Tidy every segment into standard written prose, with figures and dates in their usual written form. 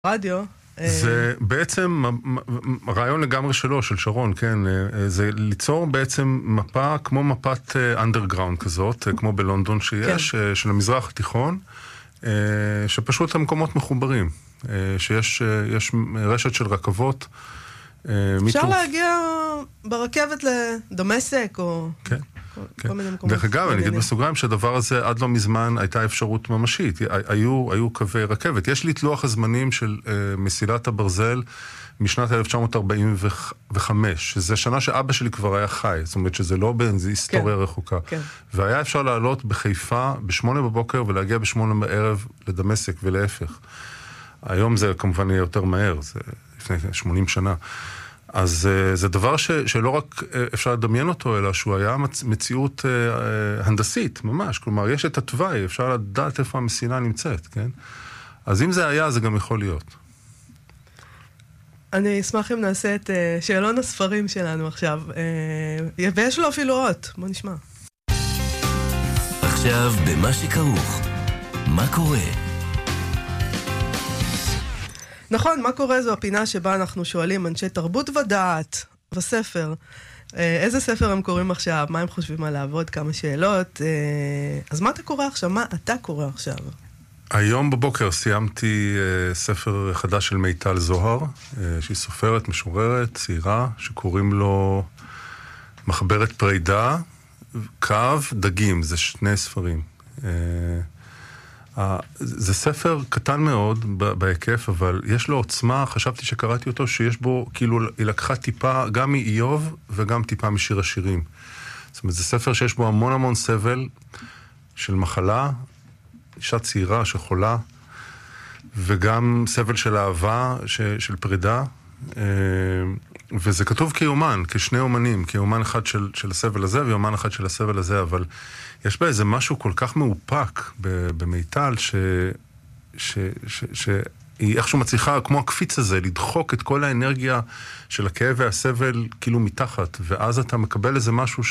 רדיו. זה בעצם רעיון לגמרי שלו, של שרון, כן, זה ליצור בעצם מפה כמו מפת אנדרגראונד כזאת, כמו בלונדון שיש, כן. של המזרח התיכון, שפשוט המקומות מחוברים, שיש רשת של רכבות. אפשר להגיע ברכבת לדמשק או... כן. דרך אגב, אני אגיד בסוגריים שהדבר הזה עד לא מזמן הייתה אפשרות ממשית. היו קווי רכבת. יש לי את לוח הזמנים של מסילת הברזל משנת 1945, שזה שנה שאבא שלי כבר היה חי, זאת אומרת שזה לא באיזו היסטוריה רחוקה. והיה אפשר לעלות בחיפה ב8 בבוקר ולהגיע ב8 בערב לדמשק ולהפך. היום זה כמובן יהיה יותר מהר, זה לפני 80 שנה. אז זה דבר שלא רק אפשר לדמיין אותו, אלא שהוא היה מציאות הנדסית, ממש. כלומר, יש את התוואי, אפשר לדעת איפה המסילה נמצאת, כן? אז אם זה היה, זה גם יכול להיות. אני אשמח אם נעשה את שאלון הספרים שלנו עכשיו. ויש לו אפילו אות, בוא נשמע. עכשיו במה שכרוך. מה קורה? נכון, מה קורה זו הפינה שבה אנחנו שואלים אנשי תרבות ודעת בספר. איזה ספר הם קוראים עכשיו? מה הם חושבים עליו? עוד כמה שאלות. אז מה אתה קורא עכשיו? מה אתה קורא עכשיו? היום בבוקר סיימתי ספר חדש של מיטל זוהר, שהיא סופרת, משוררת, צעירה, שקוראים לו מחברת פרידה, קו, דגים. זה שני ספרים. זה ספר קטן מאוד בהיקף, אבל יש לו עוצמה, חשבתי שקראתי אותו, שיש בו, כאילו, היא לקחה טיפה גם מאיוב וגם טיפה משיר השירים. זאת אומרת, זה ספר שיש בו המון המון סבל של מחלה, אישה צעירה שחולה, וגם סבל של אהבה, של פרידה, וזה כתוב כיומן, כשני אומנים, כיומן אחד של הסבל הזה ויומן אחד של הסבל הזה, אבל יש בה איזה משהו כל כך מאופק במיטל, שהיא איכשהו מצליחה, כמו הקפיץ הזה, לדחוק את כל האנרגיה של הכאב והסבל כאילו מתחת, ואז אתה מקבל איזה משהו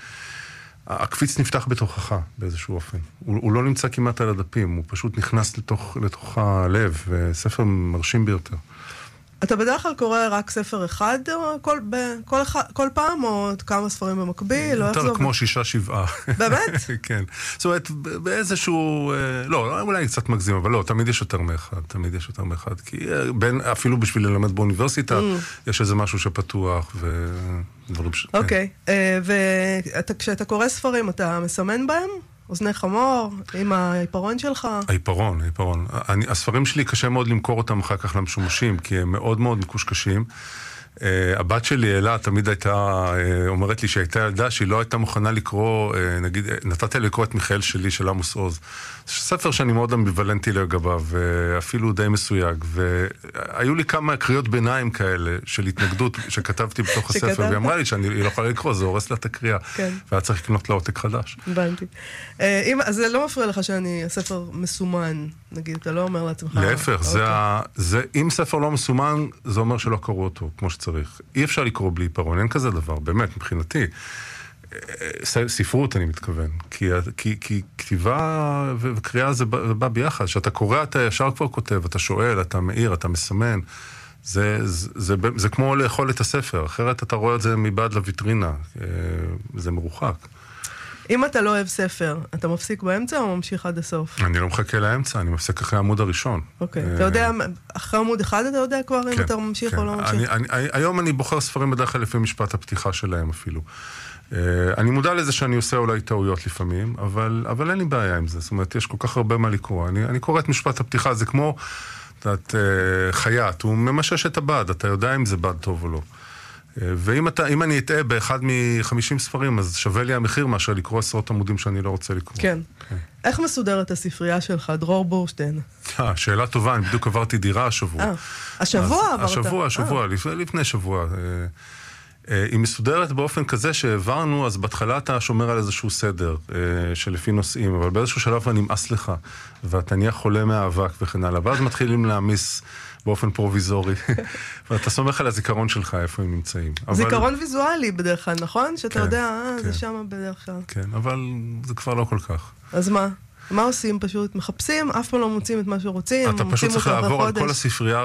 הקפיץ נפתח בתוכך באיזשהו אופן. הוא לא נמצא כמעט על הדפים, הוא פשוט נכנס לתוך הלב, וספר מרשים ביותר. אתה בדרך כלל קורא רק ספר אחד כל פעם, או כמה ספרים במקביל? יותר כמו 6-7. באמת? כן. זאת אומרת, באיזשהו... לא, אולי קצת מגזים, אבל לא, תמיד יש יותר מאחד. תמיד יש יותר מאחד. כי אפילו בשביל ללמד באוניברסיטה, יש איזה משהו שפתוח ודברים ש... אוקיי. וכשאתה קורא ספרים, אתה מסמן בהם? אוזני חמור, עם העיפרון שלך? העיפרון. הספרים שלי קשה מאוד למכור אותם אחר כך למשומשים, כי הם מאוד מאוד מקושקשים. הבת שלי, אלה, תמיד הייתה, אומרת לי שהייתה ילדה שהיא לא הייתה מוכנה לקרוא, נגיד, נתתי לקרוא את מיכאל שלי, של עמוס עוז. ספר שאני מאוד אמביוולנטי לגביו, ואפילו די מסויג, והיו לי כמה קריאות ביניים כאלה, של התנגדות שכתבתי בתוך הספר, והיא אמרה לי שאני לא יכולה לקרוא, זה הורס לה את הקריאה, והיה צריך לקנות לה עותק חדש. הבנתי. אז זה לא מפריע לך הספר מסומן, נגיד, אתה לא אומר לעצמך... להפך, אם ספר לא מסומן, זה אומר שלא קראו אותו, כמו שצריך. אי אפשר לקרוא בלי עיפרון, אין כזה דבר, באמת, מבחינתי. ספרות, אני מתכוון. כי כתיבה וקריאה זה בא ביחד. כשאתה קורא, אתה ישר כבר כותב, אתה שואל, אתה מאיר, אתה מסמן. זה כמו לאכול את הספר. אחרת אתה רואה את זה מבעד לויטרינה. זה מרוחק. אם אתה לא אוהב ספר, אתה מפסיק באמצע או ממשיך עד הסוף? אני לא מחכה לאמצע, אני מפסיק אחרי העמוד הראשון. אוקיי, אתה יודע, אחרי עמוד אחד אתה יודע כבר אם אתה ממשיך או לא ממשיך? היום אני בוחר ספרים בדרך כלל לפי משפט הפתיחה שלהם אפילו. אני מודע לזה שאני עושה אולי טעויות לפעמים, אבל אין לי בעיה עם זה. זאת אומרת, יש כל כך הרבה מה לקרוא. אני קורא את משפט הפתיחה, זה כמו חייט, הוא ממשש את הבד, אתה יודע אם זה בד טוב או לא. ואם אני אטעה באחד מ50 ספרים, אז שווה לי המחיר מאשר לקרוא 10 עמודים שאני לא רוצה לקרוא. כן. איך מסודרת הספרייה שלך, דרור בורשטיין? שאלה טובה, אני בדיוק עברתי דירה השבוע. השבוע עברת? השבוע, לפני שבוע. היא מסודרת באופן כזה שהעברנו, אז בהתחלה אתה שומר על איזשהו סדר שלפי נושאים, אבל באיזשהו שלב נמאס לך, ואתה נהיה חולה מהאבק וכן הלאה, ואז מתחילים להעמיס באופן פרוביזורי, ואתה סומך על הזיכרון שלך איפה הם נמצאים. זיכרון ויזואלי בדרך כלל, נכון? שאתה יודע, זה שם בדרך כלל. כן, אבל זה כבר לא כל כך. אז מה? מה עושים? פשוט מחפשים, אף פעם לא מוצאים את מה שרוצים. אתה פשוט צריך לעבור על כל הספרייה